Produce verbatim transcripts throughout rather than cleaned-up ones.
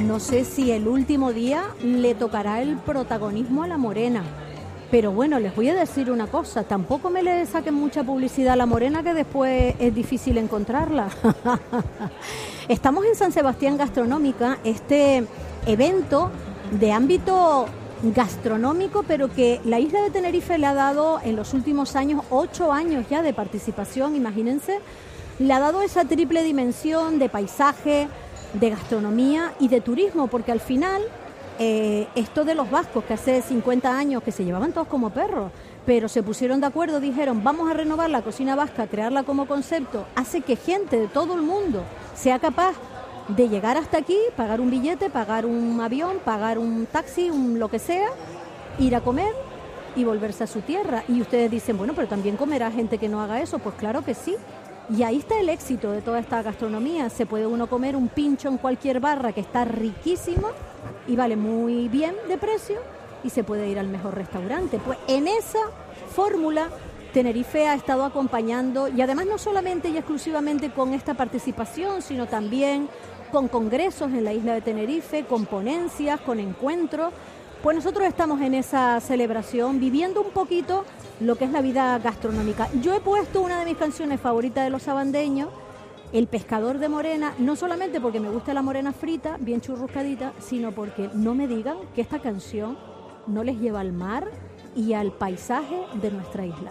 no sé si el último día le tocará el protagonismo a La Morena. Pero bueno, les voy a decir una cosa, tampoco me le saquen mucha publicidad a La Morena, que después es difícil encontrarla. Estamos en San Sebastián Gastronómica, este evento de ámbito gastronómico, pero que la isla de Tenerife le ha dado en los últimos años, ocho años ya de participación, imagínense, le ha dado esa triple dimensión de paisaje, de gastronomía y de turismo, porque al final eh, esto de los vascos, que hace cincuenta años que se llevaban todos como perros, pero se pusieron de acuerdo, dijeron vamos a renovar la cocina vasca, crearla como concepto, hace que gente de todo el mundo sea capaz de llegar hasta aquí, pagar un billete, pagar un avión, pagar un taxi, un lo que sea, ir a comer y volverse a su tierra. Y ustedes dicen, bueno, pero también comerá gente que no haga eso. Pues claro que sí. Y ahí está el éxito de toda esta gastronomía. Se puede uno comer un pincho en cualquier barra que está riquísimo y vale muy bien de precio, y se puede ir al mejor restaurante. Pues en esa fórmula Tenerife ha estado acompañando, y además no solamente y exclusivamente con esta participación, sino también con congresos en la isla de Tenerife, con ponencias, con encuentros. Pues nosotros estamos en esa celebración, viviendo un poquito lo que es la vida gastronómica. Yo he puesto una de mis canciones favoritas de los sabandeños, El pescador de morena, no solamente porque me gusta la morena frita, bien churruscadita, sino porque no me digan que esta canción no les lleva al mar y al paisaje de nuestra isla.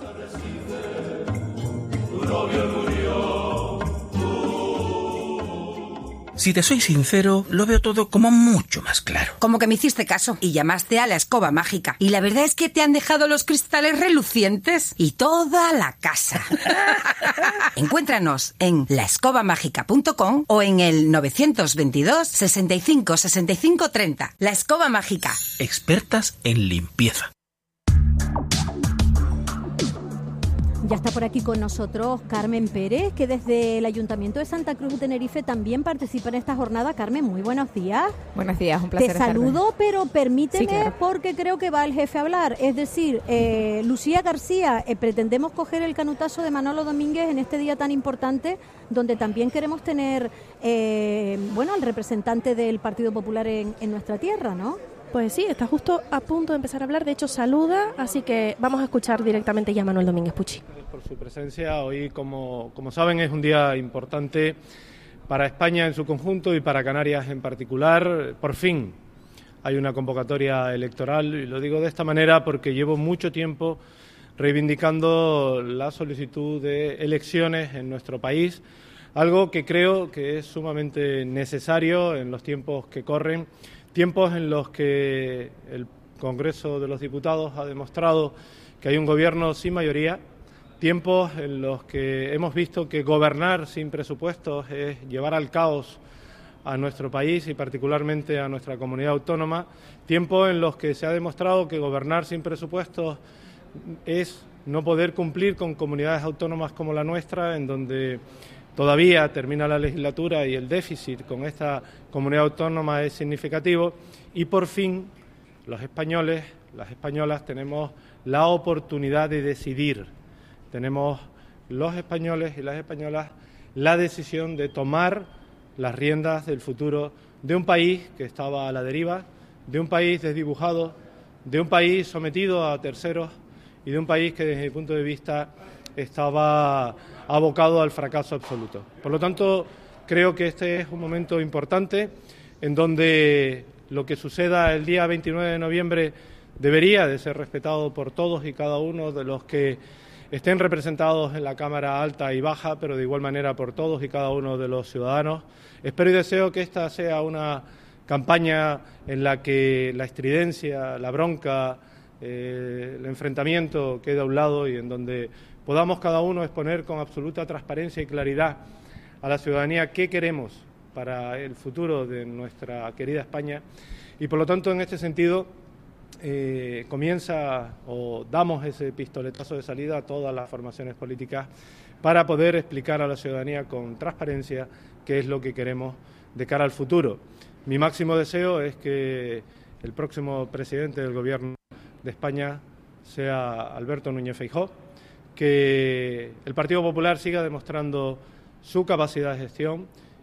Si te soy sincero, lo veo todo como mucho más claro. Como que me hiciste caso y llamaste a la escoba mágica. Y la verdad es que te han dejado los cristales relucientes y toda la casa. Encuéntranos en la escoba mágica punto com o en el novecientos veintidós, sesenta y cinco, sesenta y cinco, treinta. La Escoba Mágica. Expertas en limpieza. Ya está por aquí con nosotros Carmen Pérez, que desde el Ayuntamiento de Santa Cruz de Tenerife también participa en esta jornada. Carmen, muy buenos días. Buenos días, un placer. Te saludo, estarme. pero permíteme, sí, claro, porque creo que va el jefe a hablar. Es decir, eh, Lucía García, eh, pretendemos coger el canutazo de Manolo Domínguez en este día tan importante, donde también queremos tener eh, bueno, al representante del Partido Popular en, en nuestra tierra, ¿no? Pues sí, está justo a punto de empezar a hablar, de hecho saluda, así que vamos a escuchar directamente ya a Manuel Domínguez Pucci. Por su presencia, hoy como, como saben es un día importante para España en su conjunto y para Canarias en particular. Por fin hay una convocatoria electoral, y lo digo de esta manera porque llevo mucho tiempo reivindicando la solicitud de elecciones en nuestro país, algo que creo que es sumamente necesario en los tiempos que corren. Tiempos en los que el Congreso de los Diputados ha demostrado que hay un gobierno sin mayoría, tiempos en los que hemos visto que gobernar sin presupuestos es llevar al caos a nuestro país y particularmente a nuestra comunidad autónoma, tiempos en los que se ha demostrado que gobernar sin presupuestos es no poder cumplir con comunidades autónomas como la nuestra, en donde todavía termina la legislatura y el déficit con esta comunidad autónoma es significativo, y por fin los españoles, las españolas, tenemos la oportunidad de decidir. Tenemos los españoles y las españolas la decisión de tomar las riendas del futuro de un país que estaba a la deriva, de un país desdibujado, de un país sometido a terceros y de un país que desde mi punto de vista estaba abocado al fracaso absoluto. Por lo tanto, creo que este es un momento importante en donde lo que suceda el día veintinueve de noviembre debería de ser respetado por todos y cada uno de los que estén representados en la Cámara Alta y Baja, pero de igual manera por todos y cada uno de los ciudadanos. Espero y deseo que esta sea una campaña en la que la estridencia, la bronca, eh, el enfrentamiento quede a un lado y en donde podamos cada uno exponer con absoluta transparencia y claridad a la ciudadanía qué queremos para el futuro de nuestra querida España. Y por lo tanto, en este sentido, eh, comienza o damos ese pistoletazo de salida a todas las formaciones políticas para poder explicar a la ciudadanía con transparencia qué es lo que queremos de cara al futuro. Mi máximo deseo es que el próximo presidente del Gobierno de España sea Alberto Núñez Feijóo, que el Partido Popular siga demostrando su capacidad de gestión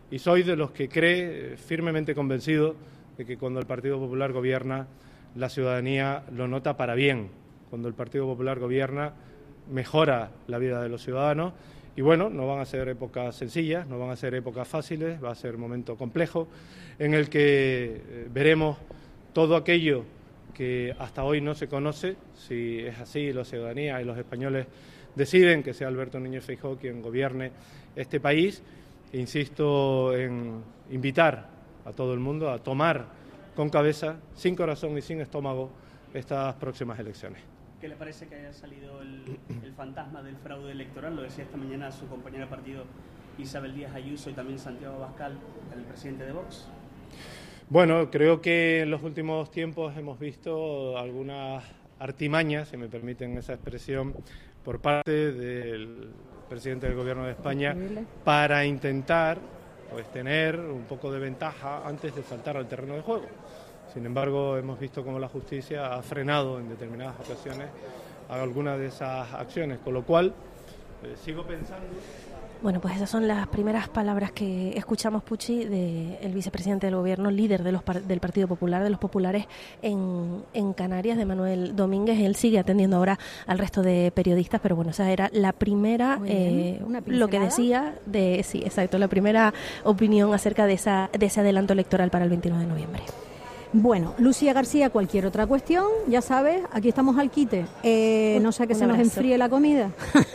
y soy de los que cree, eh, firmemente convencido, de que cuando el Partido Popular gobierna, la ciudadanía lo nota para bien. Cuando el Partido Popular gobierna, mejora la vida de los ciudadanos. Y bueno, no van a ser épocas sencillas, no van a ser épocas fáciles, va a ser un momento complejo en el que eh, veremos todo aquello que hasta hoy no se conoce. Si es así, la ciudadanía y los españoles deciden que sea Alberto Núñez Feijóo quien gobierne este país. Insisto en invitar a todo el mundo a tomar con cabeza, sin corazón y sin estómago, estas próximas elecciones. ¿Qué le parece que haya salido el, el fantasma del fraude electoral? Lo decía esta mañana su compañera de partido Isabel Díaz Ayuso y también Santiago Abascal, el presidente de Vox. Bueno, creo que en los últimos tiempos hemos visto algunas artimañas, si me permiten esa expresión, por parte del presidente del Gobierno de España para intentar pues tener un poco de ventaja antes de saltar al terreno de juego. Sin embargo, hemos visto cómo la justicia ha frenado en determinadas ocasiones algunas de esas acciones, con lo cual eh, sigo pensando... Bueno, pues esas son las primeras palabras que escuchamos, Puchi, del vicepresidente del Gobierno, líder de los del Partido Popular, de los populares en, en Canarias, de Manuel Domínguez. Él sigue atendiendo ahora al resto de periodistas, pero bueno, esa era la primera, eh, lo que decía, de sí, exacto, la primera opinión acerca de, esa, de ese adelanto electoral para el veintinueve de noviembre. Bueno, Lucía García, cualquier otra cuestión, ya sabes, aquí estamos al quite. Eh, no sé que se nos enfríe la comida.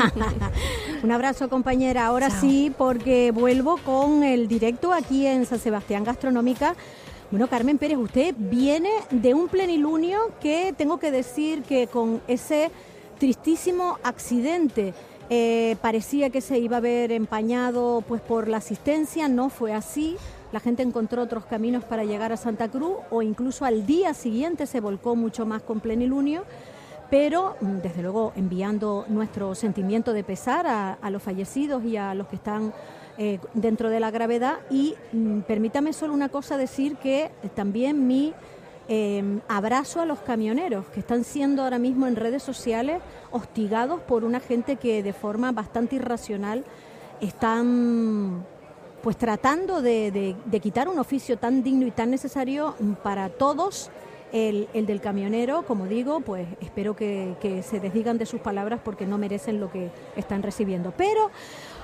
Un abrazo, compañera. Ahora Chao. Sí, porque vuelvo con el directo aquí en San Sebastián Gastronómica. Bueno, Carmen Pérez, usted viene de un plenilunio que tengo que decir que con ese tristísimo accidente eh, parecía que se iba a ver empañado pues por la asistencia, no fue así. La gente encontró otros caminos para llegar a Santa Cruz o incluso al día siguiente se volcó mucho más con plenilunio, pero desde luego enviando nuestro sentimiento de pesar a, a los fallecidos y a los que están eh, dentro de la gravedad. Y mm, permítame solo una cosa, decir que eh, también mi eh, abrazo a los camioneros que están siendo ahora mismo en redes sociales hostigados por una gente que de forma bastante irracional están... pues tratando de, de, de quitar un oficio tan digno y tan necesario para todos, el, el del camionero. Como digo, pues espero que, que se desdigan de sus palabras porque no merecen lo que están recibiendo. Pero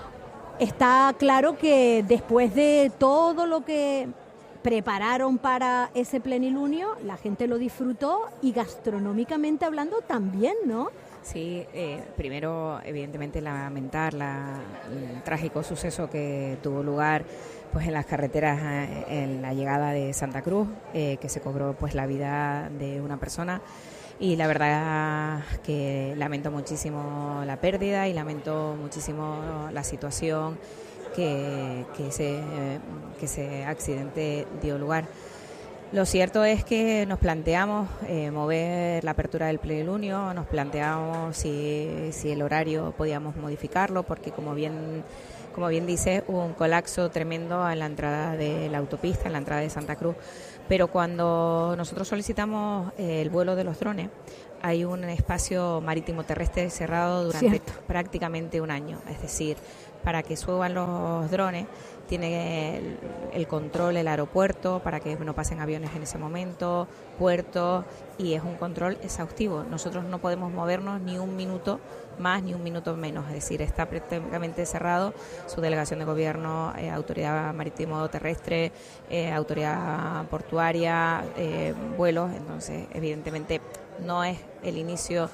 está claro que después de todo lo que prepararon para ese plenilunio, la gente lo disfrutó y gastronómicamente hablando también, ¿no? Sí, eh, primero evidentemente lamentar la, el trágico suceso que tuvo lugar pues en las carreteras eh, en la llegada de Santa Cruz, eh, que se cobró pues la vida de una persona, y la verdad que lamento muchísimo la pérdida y lamento muchísimo la situación que, que, ese, que ese accidente dio lugar. Lo cierto es que nos planteamos eh, mover la apertura del plenilunio, nos planteamos si, si el horario podíamos modificarlo, porque como bien, como bien dice, hubo un colapso tremendo en la entrada de la autopista, en la entrada de Santa Cruz, pero cuando nosotros solicitamos eh, el vuelo de los drones, hay un espacio marítimo terrestre cerrado durante Cierto. prácticamente un año, es decir, para que suban los drones tiene el, el control el aeropuerto para que no pasen aviones en ese momento, puertos, y es un control exhaustivo. Nosotros no podemos movernos ni un minuto más ni un minuto menos, es decir, está prácticamente cerrado su delegación de gobierno, eh, autoridad marítimo terrestre, eh, autoridad portuaria, eh, vuelos. Entonces evidentemente no es el inicio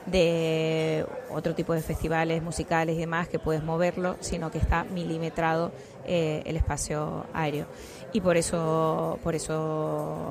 de otro tipo de festivales musicales y demás que puedes moverlo, sino que está milimetrado eh, el espacio aéreo, y por eso por eso